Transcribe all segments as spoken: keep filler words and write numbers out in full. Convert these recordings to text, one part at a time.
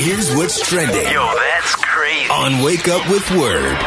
Here's what's trending. Yo, that's crazy. On Wake Up with Word.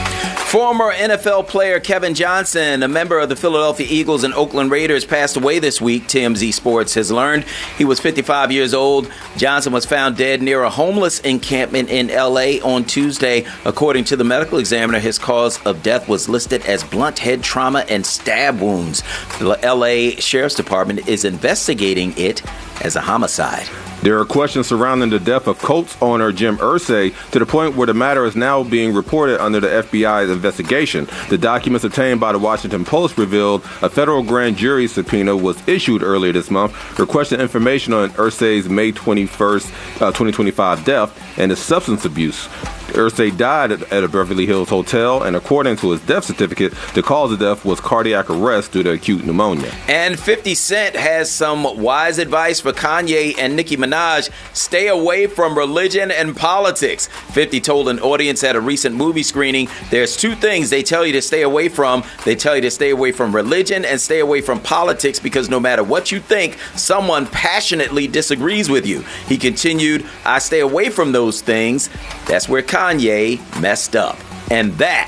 Former N F L player Kevin Johnson, a member of the Philadelphia Eagles and Oakland Raiders, passed away this week, T M Z Sports has learned. He was fifty-five years old. Johnson was found dead near a homeless encampment in L A on Tuesday. According to the medical examiner, his cause of death was listed as blunt head trauma and stab wounds. The L A Sheriff's Department is investigating it as a homicide. There are questions surrounding the death of Colts owner Jim Irsay to the point where the matter is now being reported under the F B I's investigation. The documents obtained by the Washington Post revealed a federal grand jury subpoena was issued earlier this month, requesting information on Irsay's May twenty-first, uh, twenty twenty-five death and his substance abuse. Irsay died at a Beverly Hills hotel, and according to his death certificate, the cause of death was cardiac arrest due to acute pneumonia. And fifty Cent has some wise advice for Kanye and Nicki Minaj. Stay away from religion and politics. fifty told an audience at a recent movie screening, there's two things they tell you to stay away from. They tell you to stay away from religion and stay away from politics, because no matter what you think, someone passionately disagrees with you. He continued, I stay away from those things. That's where Kanye messed up. And that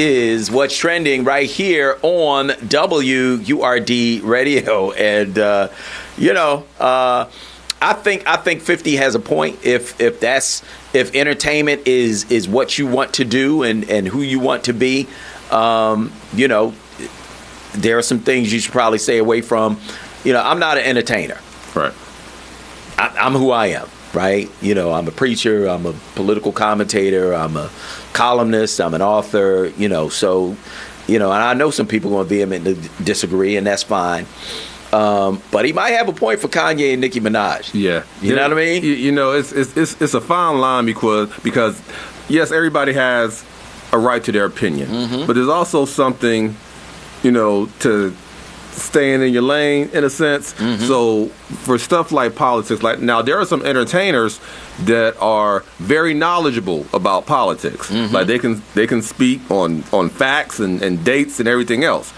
is what's trending right here on W U R D Radio. And, uh, you know, uh, I think I think fifty has a point. If if that's if entertainment is is what you want to do and, and who you want to be, um, you know, there are some things you should probably stay away from. You know, I'm not an entertainer. Right. I, I'm who I am. Right? You know, I'm a preacher, I'm a political commentator, I'm a columnist, I'm an author, you know, so, you know, and I know some people are going to vehemently disagree, and that's fine. Um, but he might have a point for Kanye and Nicki Minaj. Yeah. You know what I mean? You, you know, it's, it's it's it's a fine line because, because, yes, everybody has a right to their opinion, mm-hmm. but there's also something, you know, to staying in your lane in a sense. Mm-hmm. So for stuff like politics, like now there are some entertainers that are very knowledgeable about politics. Mm-hmm. Like they can they can speak on on facts and, and dates and everything else.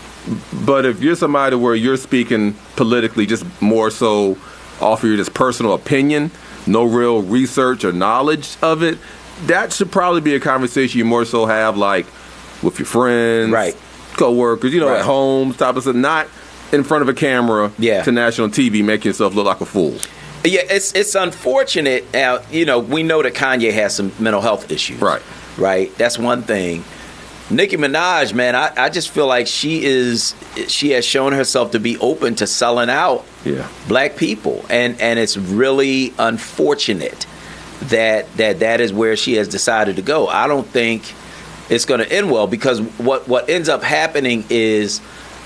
But if you're somebody where you're speaking politically just more so off of your just personal opinion, no real research or knowledge of it, that should probably be a conversation you more so have like with your friends, right, co-workers, you know, right. at home, type of stuff, not in front of a camera yeah. to national T V making yourself look like a fool. Yeah, it's it's unfortunate. Now, you know, we know that Kanye has some mental health issues. Right. Right? That's one thing. Nicki Minaj, man, I, I just feel like she is she has shown herself to be open to selling out yeah. black people. And and it's really unfortunate that that that is where she has decided to go. I don't think it's going to end well, because what, what ends up happening is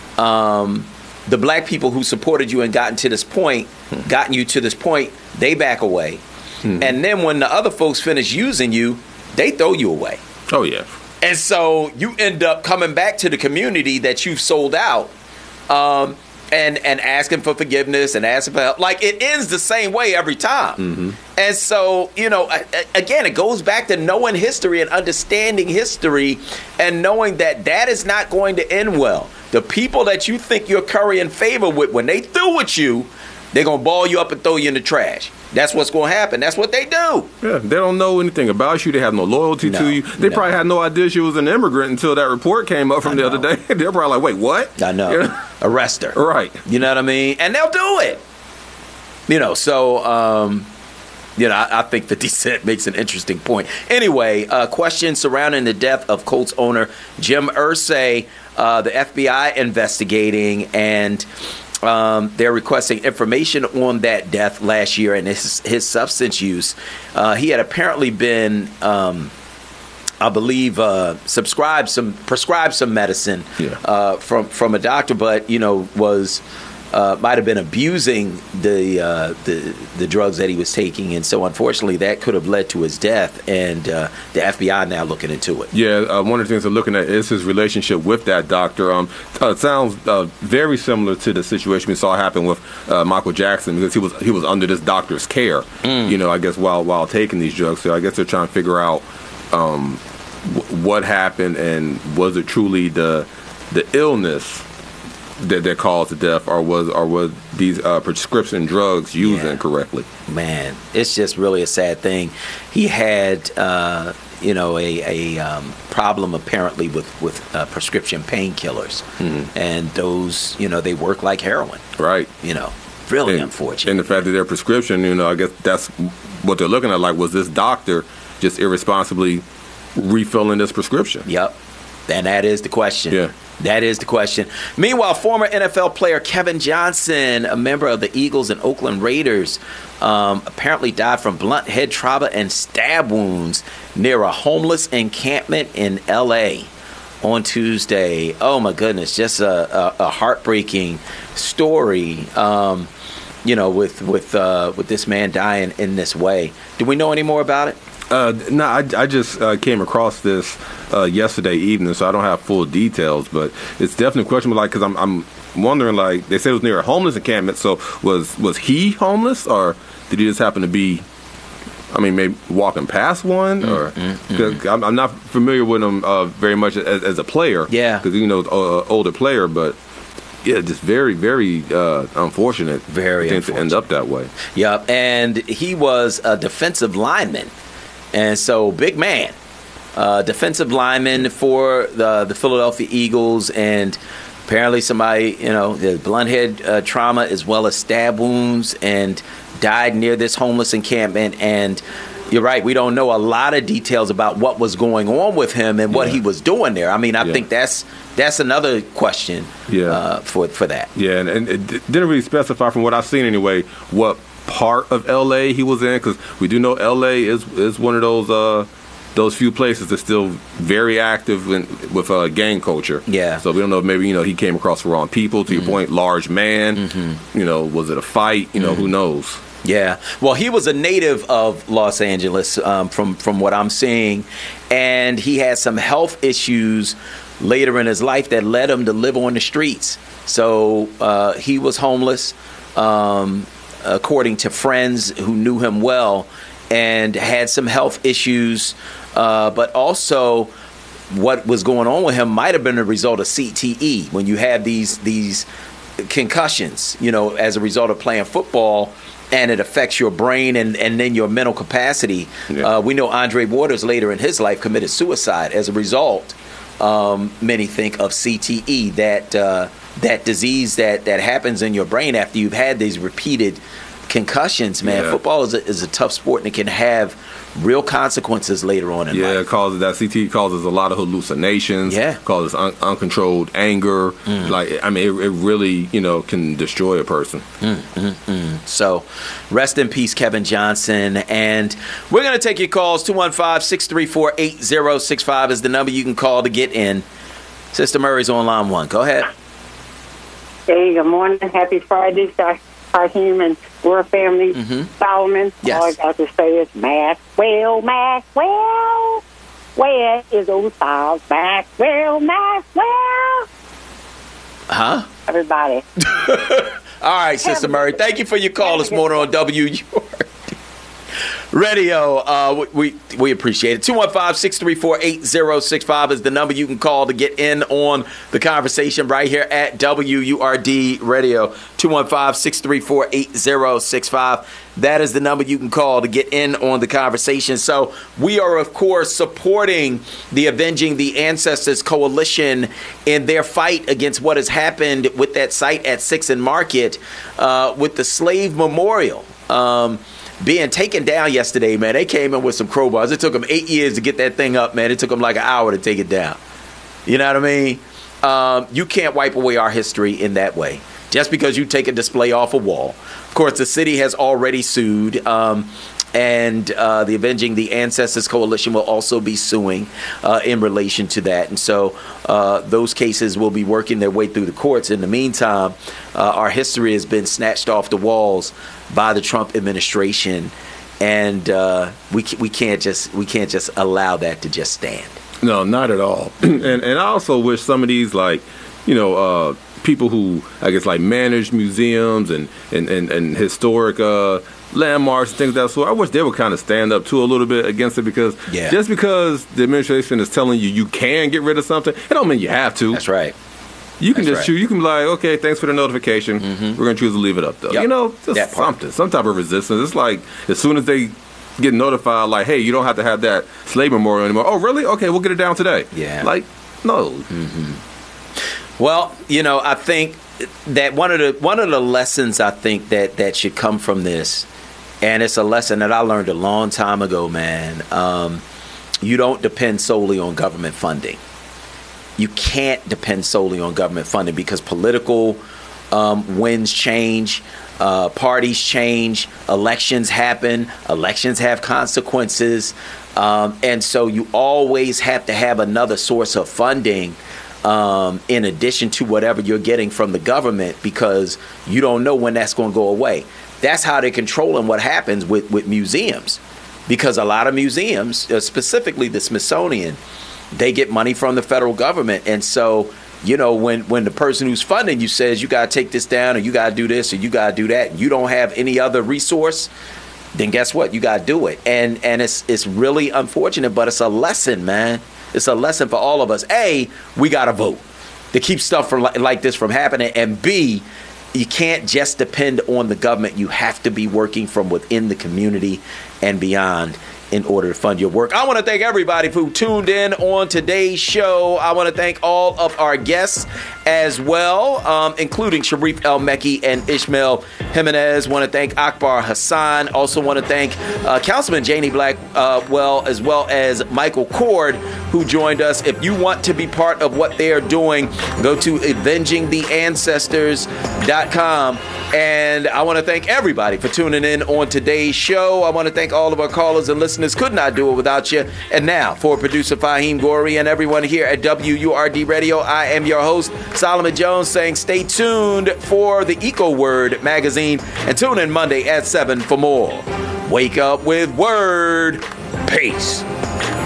um, the black people who supported you and gotten to this point, hmm. gotten you to this point, they back away. Hmm. And then when the other folks finish using you, they throw you away. Oh, yeah. And so you end up coming back to the community that you've sold out um, and, and asking for forgiveness and asking for help. Like, it ends the same way every time. Mm-hmm. And so, you know, again, it goes back to knowing history and understanding history and knowing that that is not going to end well. The people that you think you're currying favor with, when they through with you, they're going to ball you up and throw you in the trash. That's what's going to happen. That's what they do. Yeah, they don't know anything about you. They have no loyalty no, to you. They no. probably had no idea she was an immigrant until that report came up from I the know. other day. They're probably like, wait, what? I know. You know? Arrest her. Right. You know what I mean? And they'll do it. You know, so, um, you know, I, I think fifty Cent makes an interesting point. Anyway, uh, questions surrounding the death of Colts owner Jim Irsay. Uh, the F B I investigating, and Um, they're requesting information on that death last year and his, his substance use. Uh, he had apparently been, um, I believe, uh, subscribed some, prescribed some medicine yeah. uh, from from a doctor, but you know was uh, might have been abusing the uh, the the drugs that he was taking, and so unfortunately that could have led to his death. And uh, the F B I now looking into it. Yeah, uh, one of the things they're looking at is his relationship with that doctor. Um, uh, it sounds uh, very similar to the situation we saw happen with uh, Michael Jackson, because he was he was under this doctor's care. Mm. You know, I guess while while taking these drugs. So I guess they're trying to figure out um, w- what happened and was it truly the the illness that that caused the death, or was or was these uh, prescription drugs used Yeah. incorrectly? Man, it's just really a sad thing. He had, uh, you know, a, a um, problem apparently with with uh, prescription painkillers, Mhm. and those, you know, they work like heroin. Right. You know, really and, unfortunate. And the fact that their prescription, you know, I guess that's what they're looking at. Like, was this doctor just irresponsibly refilling this prescription? Yep. And that is the question. Yeah. That is the question. Meanwhile, former N F L player Kevin Johnson, a member of the Eagles and Oakland Raiders, um, apparently died from blunt head trauma and stab wounds near a homeless encampment in L A on Tuesday. Oh, my goodness. Just a, a, a heartbreaking story, um, you know, with, with, uh, with this man dying in this way. Do we know any more about it? Uh, no, I, I just uh, came across this uh, yesterday evening, so I don't have full details, but it's definitely questionable. Like, because I'm, I'm wondering, like, they said it was near a homeless encampment, so was was he homeless, or did he just happen to be, I mean, maybe walking past one, or because mm, mm, I'm, I'm not familiar with him uh, very much as, as a player, yeah, because you know, uh, older player, but. Yeah, just very, very uh, unfortunate. Very thing to end up that way. Yep, and he was a defensive lineman. And so, big man, uh, defensive lineman for the the Philadelphia Eagles, and apparently somebody, you know, the blunt head uh, trauma as well as stab wounds, and died near this homeless encampment. And you're right, we don't know a lot of details about what was going on with him and what yeah. he was doing there. I mean, I yeah. think that's that's another question yeah. uh, for for that. Yeah, and, and it didn't really specify, from what I've seen anyway, what part of L A he was in, because we do know L A is is one of those uh those few places that's still very active in, with uh, gang culture. Yeah. So we don't know if maybe, you know, he came across the wrong people. To mm-hmm. your point, large man. Mm-hmm. You know, was it a fight? You know, mm-hmm. who knows? Yeah. Well, he was a native of Los Angeles, um, from from what I'm seeing, and he had some health issues later in his life that led him to live on the streets. So uh, he was homeless. Um, according to friends who knew him well, and had some health issues, uh, but also what was going on with him might have been a result of C T E. When you have these these concussions, you know, as a result of playing football, and it affects your brain and, and then your mental capacity. Yeah. Uh, we know Andre Waters later in his life committed suicide as a result. Um, many think of C T E, that uh, that disease that, that happens in your brain after you've had these repeated concussions. Man, yeah. football is a, is a tough sport, and it can have real consequences later on in yeah, life. Yeah, it causes that C T E causes a lot of hallucinations. Yeah, causes un- uncontrolled anger. Mm. Like, I mean, it, it really, you know, can destroy a person. Mm, mm, mm. So, rest in peace, Kevin Johnson. And we're going to take your calls. two one five, six three four, eight zero six five is the number you can call to get in. Sister Murray's on line one. Go ahead. Hey, good morning. Happy Friday, Raheem and we're family. Mm-hmm. Solomon. Yes. All I got to say is Maxwell, Maxwell. Where is old Styles? Maxwell, Maxwell. Huh? Everybody. All right, Sister Murray. Thank you for your call this morning on W U R D Radio. Uh, we we appreciate it. two one five, six three four, eight zero six five is the number you can call to get in on the conversation right here at W U R D Radio. two one five, six three four, eight zero six five. That is the number you can call to get in on the conversation. So we are, of course, supporting the Avenging the Ancestors Coalition in their fight against what has happened with that site at sixth and Market uh, with the slave memorial. Um being taken down yesterday, man. They came in with some crowbars. It took them eight years to get that thing up, man. It took them like an hour to take it down. You know what I mean? Um, you can't wipe away our history in that way, just because you take a display off a wall. Of course, the city has already sued, um, and uh, the Avenging the Ancestors Coalition will also be suing uh, in relation to that. And so uh, those cases will be working their way through the courts. In the meantime, uh, our history has been snatched off the walls by the Trump administration, and uh, we we can't just we can't just allow that to just stand. No, not at all. and and I also wish some of these, like, you know, uh, people who, I guess, like, manage museums and and and, and historic uh, landmarks and things of that sort, I wish they would kind of stand up to a little bit against it, because yeah. just because the administration is telling you you can get rid of something, it don't mean you have to. That's right. You can That's just right. choose. You can be like, okay, thanks for the notification. We're gonna choose to leave it up though. Yep. You know, just That part. something, some type of resistance. It's like as soon as they get notified, like, hey, you don't have to have that slave memorial anymore. Oh, really? Okay, we'll get it down today. Yeah. Like, no. Well, you know, I think that one of the one of the lessons I think that that should come from this, and it's a lesson that I learned a long time ago, man. Um, you don't depend solely on government funding. You can't depend solely on government funding because political um, winds change, uh, parties change, elections happen, elections have consequences, um, and so you always have to have another source of funding um, in addition to whatever you're getting from the government because you don't know when that's going to go away. That's how they're controlling what happens with, with museums because a lot of museums, uh, specifically the Smithsonian, they get money from the federal government. And so, you know, when, when the person who's funding you says you got to take this down or you got to do this or you got to do that, and you don't have any other resource, then guess what? You got to do it. And and it's it's really unfortunate, but it's a lesson, man. It's a lesson for all of us. A, we got to vote to keep stuff from, like this from happening. And B, you can't just depend on the government. You have to be working from within the community and beyond in order to fund your work. I want to thank everybody who tuned in on today's show. I want to thank all of our guests as well, um, including Sharif El-Mekki and Ishmael Jimenez. Want to thank Akbar Hassan. Also want to thank uh, Councilman Janie Black, uh, well, as well as Michael Cord, who joined us. If you want to be part of what they are doing, go to avenging the ancestors dot com. And I want to thank everybody for tuning in on today's show. I want to thank all of our callers and listeners. Could not do it without you. And now, for producer Fahim Gori and everyone here at W U R D Radio, I am your host, Solomon Jones, saying stay tuned for the Eco Word magazine and tune in Monday at seven for more. Wake up with Word. Peace.